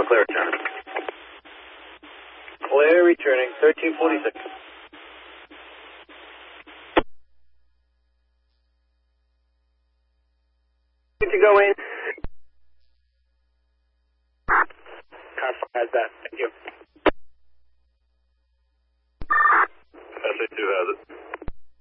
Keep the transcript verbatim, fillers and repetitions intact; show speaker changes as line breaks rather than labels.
clear return. Clear returning, thirteen forty-six. Good to go in. Car has that, thank you.
S A two has it.